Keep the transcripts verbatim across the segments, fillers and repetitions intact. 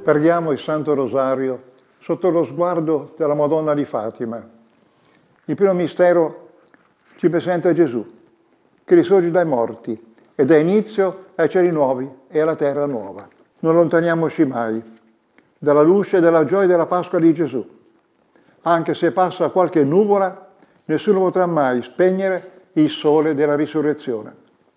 Preghiamo il Santo Rosario sotto lo sguardo della Madonna di Fatima. Il primo mistero ci presenta Gesù, che risorge dai morti e dà inizio ai cieli nuovi e alla terra nuova. Non allontaniamoci mai dalla luce e dalla gioia della Pasqua di Gesù. Anche se passa qualche nuvola, nessuno potrà mai spegnere il sole della risurrezione.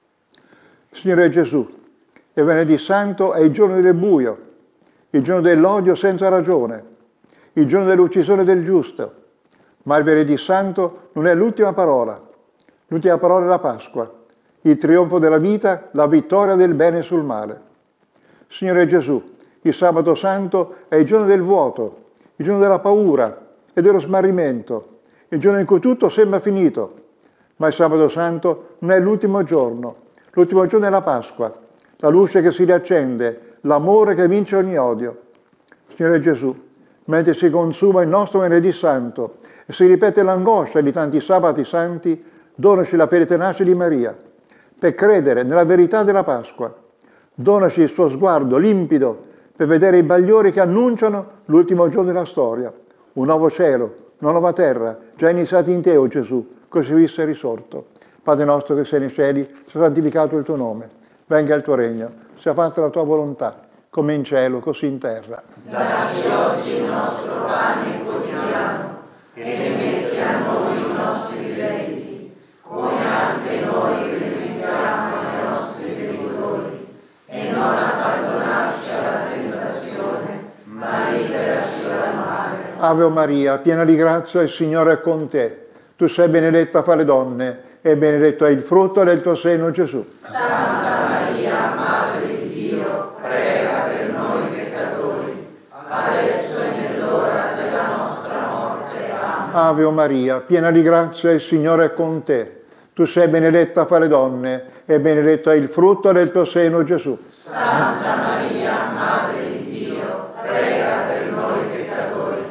Signore Gesù, il venerdì santo è il giorno del buio, il giorno dell'odio senza ragione, il giorno dell'uccisione del giusto. Ma il venerdì santo non è l'ultima parola. L'ultima parola è la Pasqua, il trionfo della vita, la vittoria del bene sul male. Signore Gesù, il sabato santo è il giorno del vuoto, il giorno della paura e dello smarrimento, il giorno in cui tutto sembra finito. Ma il sabato santo non è l'ultimo giorno, l'ultimo giorno è la Pasqua, la luce che si riaccende, l'amore che vince ogni odio. Signore Gesù, mentre si consuma il nostro venerdì santo e si ripete l'angoscia di tanti sabati santi, donaci la fede tenace di Maria, per credere nella verità della Pasqua. Donaci il suo sguardo limpido per vedere i bagliori che annunciano l'ultimo giorno della storia. Un nuovo cielo, una nuova terra, già iniziati in te, o Gesù, crocifisso e risorto. Padre nostro che sei nei cieli, sia santificato il tuo nome. Venga il tuo regno, sia fatta la tua volontà, come in cielo, così in terra. Dacci oggi il nostro pane quotidiano e rimetti a noi i nostri debiti, come anche noi rimettiamo ai nostri debitori, e non abbandonarci alla tentazione, ma liberaci dal male. Ave Maria, piena di grazia, il Signore è con te. Tu sei benedetta fra le donne, e benedetto è il frutto del tuo seno, Gesù. Santa Maria, Madre di Dio, prega per noi peccatori, adesso e nell'ora della nostra morte. Amen. Ave Maria, piena di grazia, il Signore è con te. Tu sei benedetta fra le donne, e benedetto è il frutto del tuo seno, Gesù. Santa Maria, Madre di Dio, prega per noi peccatori,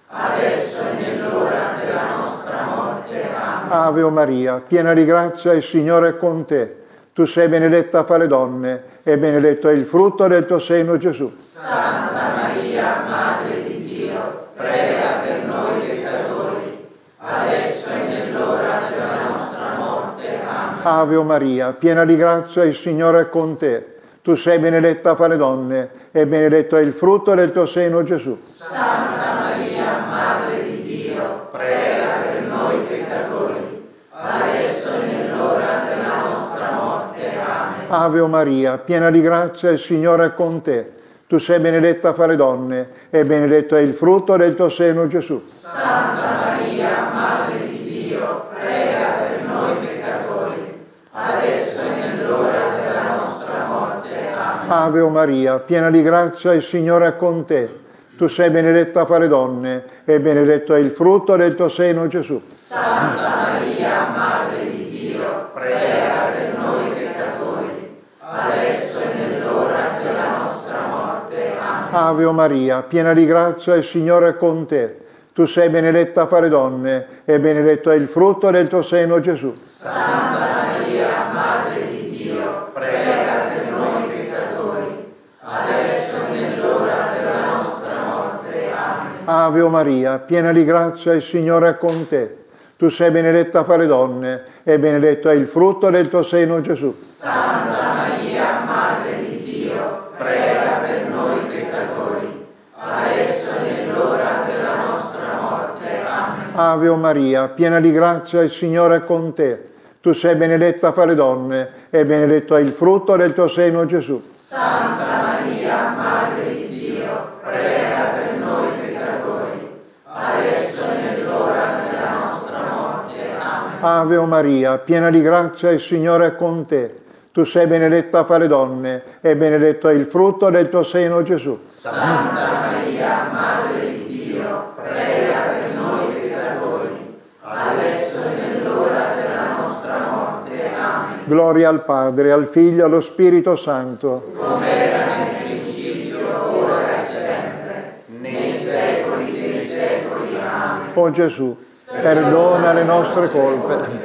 adesso e nell'ora della nostra morte. Amen. Ave Maria, piena di grazia, il Signore è con te. Tu sei benedetta fra le donne, e benedetto è il frutto del tuo seno, Gesù. Santa Maria, Madre di Dio, prega per noi peccatori, adesso e nell'ora della nostra morte. Amen. Ave Maria, piena di grazia, il Signore è con te. Tu sei benedetta fra le donne, e benedetto è il frutto del tuo seno, Gesù. Santa Maria, Madre di Dio, prega per noi peccatori, adesso e nell'ora della nostra morte. Amen. Ave Maria, piena di grazia, il Signore è con te. Tu sei benedetta fra le donne, e benedetto è il frutto del tuo seno, Gesù. Santa Maria, Madre di Dio, prega per noi peccatori, adesso e nell'ora della nostra morte. Amen. Ave Maria, piena di grazia, il Signore è con te. Tu sei benedetta fra le donne, e benedetto è il frutto del tuo seno, Gesù. Santa Maria, Madre di Dio, prega per noi peccatori, adesso e nell'ora della nostra morte. Amen. Ave Maria, piena di grazia, il Signore è con te. Tu sei benedetta fra le donne, e benedetto è il frutto del tuo seno, Gesù. Santa Maria, Madre di Dio, prega per noi peccatori, adesso e nell'ora della nostra morte. Amen. Ave Maria, piena di grazia, il Signore è con te. Tu sei benedetta fra le donne, e benedetto è il frutto del tuo seno, Gesù. Santa Maria, Madre di Dio, prega per noi peccatori, adesso e nell'ora della nostra morte. Amen. Ave Maria, piena di grazia, il Signore è con te. Tu sei benedetta fra le donne, e benedetto è il frutto del tuo seno, Gesù. Santa Maria, Madre di Dio, prega per noi peccatori, adesso e nell'ora della nostra morte. Amen. Ave Maria, piena di grazia, il Signore è con te. Tu sei benedetta fra le donne, e benedetto è il frutto del tuo seno, Gesù. Santa Maria, Madre di Dio, prega per noi peccatori, adesso e nell'ora della nostra morte. Amen. Gloria al Padre, al Figlio e allo Spirito Santo. Come era nel principio, ora e sempre, nei secoli dei secoli. Amen. O Gesù, perdona le nostre colpe,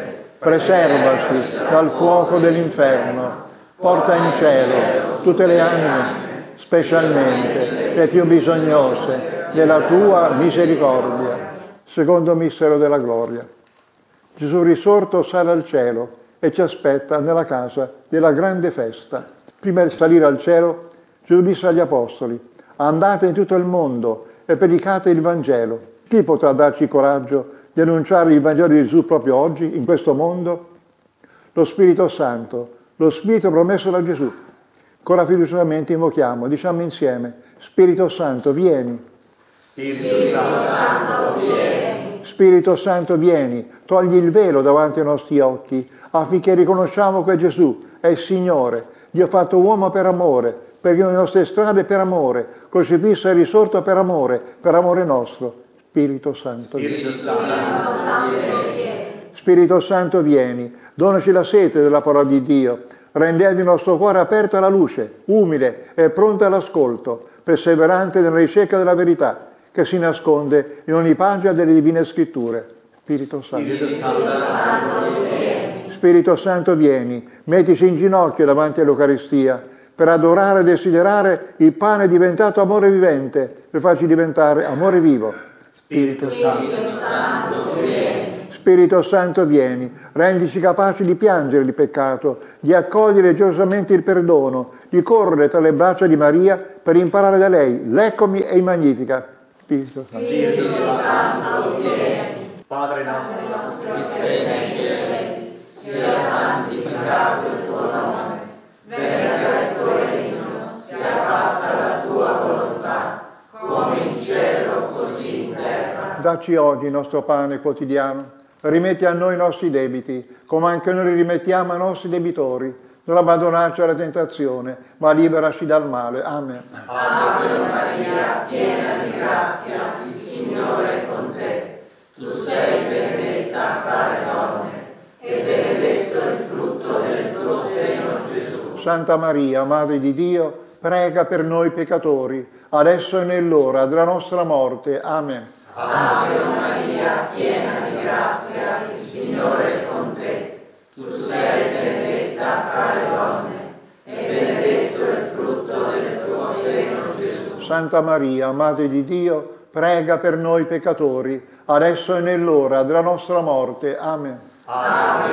preservaci dal fuoco dell'inferno, porta in cielo tutte le anime, specialmente le più bisognose della tua misericordia. Secondo mistero della gloria. Gesù risorto sale al cielo e ci aspetta nella casa della grande festa. Prima di salire al cielo, Gesù disse agli apostoli: andate in tutto il mondo e predicate il Vangelo. Chi potrà darci coraggio di annunciare il Vangelo di Gesù proprio oggi, in questo mondo? Lo Spirito Santo, lo Spirito promesso da Gesù. Ancora fiduciosamente invochiamo, diciamo insieme: Spirito Santo, vieni. Spirito Santo, vieni. Spirito Santo, vieni, togli il velo davanti ai nostri occhi, affinché riconosciamo che Gesù è il Signore, Dio fatto uomo per amore, perché nelle nostre strade per amore, crocifisso e risorto per amore, per amore nostro. Spirito Santo, Spirito Santo, vieni. Spirito Santo, vieni, donaci la sete della parola di Dio, rendendo il nostro cuore aperto alla luce, umile e pronto all'ascolto, perseverante nella ricerca della verità, che si nasconde in ogni pagina delle divine scritture. Spirito Santo. Spirito Santo, vieni. Spirito Santo, vieni, mettici in ginocchio davanti all'Eucaristia, per adorare e desiderare il pane diventato amore vivente, per farci diventare amore vivo. Spirito Santo, vieni. Spirito Santo, vieni, rendici capaci di piangere il peccato, di accogliere giorosamente il perdono, di correre tra le braccia di Maria per imparare da lei l'eccomi e il Magnificat. Spirito Santo. Spirito Santo, vieni. Padre nostro, che sei nei cieli, sia santificato il tuo nome, venga il tuo regno, sia fatta la tua volontà, come in cielo, così in terra. Dacci oggi il nostro pane quotidiano, rimetti a noi i nostri debiti, come anche noi li rimettiamo ai nostri debitori. Non abbandonarci alla tentazione, ma liberaci dal male. Amen. Ave Maria, piena di grazia, il Signore è con te. Tu sei benedetta fra le donne, e benedetto il frutto del tuo seno, Gesù. Santa Maria, Madre di Dio, prega per noi peccatori, adesso e nell'ora della nostra morte. Amen. Ave Maria, piena di grazia, il Signore è con te. Tu sei benedetta fra le donne, e benedetto il frutto del tuo seno, Gesù. Santa Maria, Madre di Dio, prega per noi peccatori, adesso e nell'ora della nostra morte. Amen. Ave